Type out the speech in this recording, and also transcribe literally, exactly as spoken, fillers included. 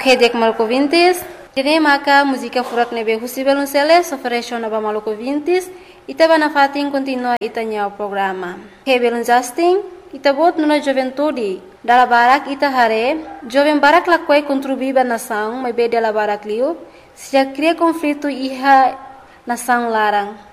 Ok, dek maluco vintis. Jadi maka música furak nebe husi belunceles oferece nova maluco vintis. Ita bana fatin continua itanya o programa. Ok, belun Justin. Ita bot nuna juventude. Dala barak ita hare. Jovem barak lakwai contribuiba nação, mas be dela barak liu. Se já cria conflito iha nação larang.